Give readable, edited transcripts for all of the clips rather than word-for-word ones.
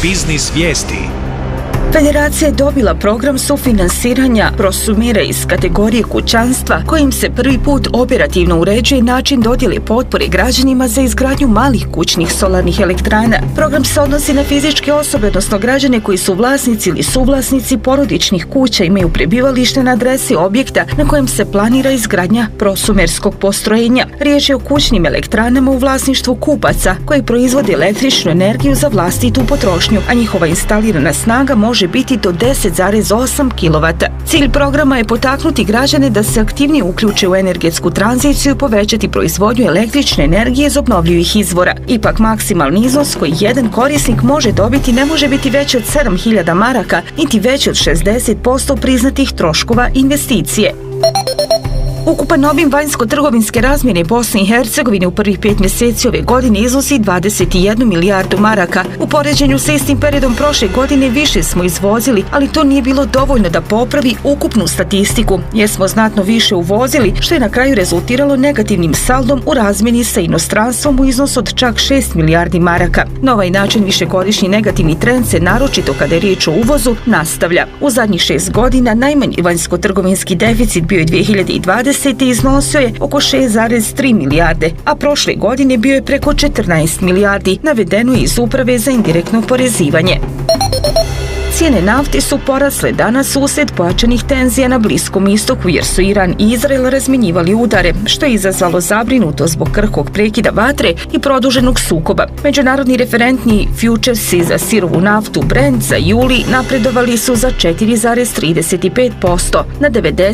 Biznis vijesti. Federacija je dobila program sufinansiranja prosumire iz kategorije kućanstva kojim se prvi put operativno uređuje način dodjele potpore građanima za izgradnju malih kućnih solarnih elektrana. Program se odnosi na fizičke osobe, odnosno građane koji su vlasnici ili suvlasnici porodičnih kuća, imaju prebivalište na adresi objekta na kojem se planira izgradnja prosumerskog postrojenja. Riječ je o kućnim elektranama u vlasništvu kupaca koji proizvode električnu energiju za vlastitu potrošnju, a njihova instalirana snaga može biti do 10,8 kW. Cilj programa je potaknuti građane da se aktivnije uključe u energetsku tranziciju i povećati proizvodnju električne energije iz obnovljivih izvora. Ipak maksimalni iznos koji jedan korisnik može dobiti ne može biti veći od 7.000 maraka, niti veći od 60% priznatih troškova investicije. Ukupan obim vanjsko-trgovinske razmjene Bosne i Hercegovine u prvih 5 mjeseci ove godine iznosi 21 milijardu maraka. U poređenju sa istim periodom prošle godine više smo izvozili, ali to nije bilo dovoljno da popravi ukupnu statistiku, jer smo znatno više uvozili, što je na kraju rezultiralo negativnim saldom u razmjeni sa inostranstvom u iznosu od čak 6 milijardi maraka. Na ovaj način višegodišnji negativni trend se, naročito kada je riječ o uvozu, nastavlja. U zadnjih 6 godina najmanji vanjsko-trgovinski deficit bio je 2020. iznosio je oko 6,3 milijarde, a prošle godine bio je preko 14 milijardi, navedeno je iz Uprave za indirektno oporezivanje. Cijene nafte su porasle danas uslijed pojačanih tenzija na Bliskom istoku, jer su Iran i Izrael razmjenjivali udare, što je izazvalo zabrinutost zbog krhkog prekida vatre i produženog sukoba. Međunarodni referentni futuresi za sirovu naftu Brent za juli napredovali su za 4,35% na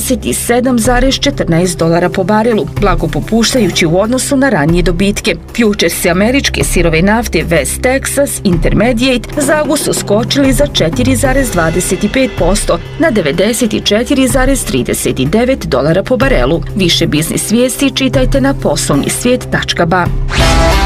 $97,14 po barelu, blago popuštajući u odnosu na ranije dobitke. Futuresi američke sirove nafte West Texas Intermediate za avgust su skočili za 4,25% na $94,39 po barelu. Više biznis vijesti čitajte na poslovnisvijet.ba.